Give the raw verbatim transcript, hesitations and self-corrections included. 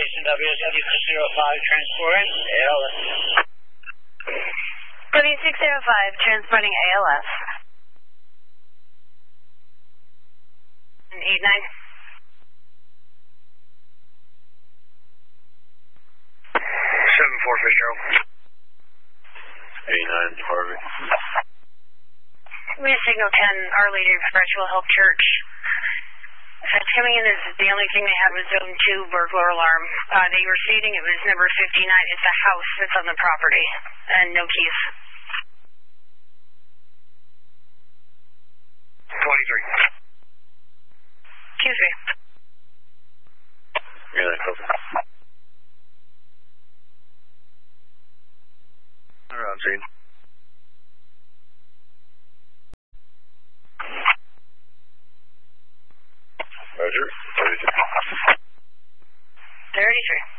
Station W W six zero five transporting A L S. W six zero five transporting A L S. eight nine. seven four Fitzgerald. eight nine Harvey. We signal ten, Our Lady of Perpetual Help Church. That's coming in as the only thing they had was zone two burglar alarm. Uh, they were stating it was number fifty-nine. It's a house that's on the property and no keys. twenty-three. Q three. Yeah, that's open. Around scene. Roger. thirty-three. thirty-three.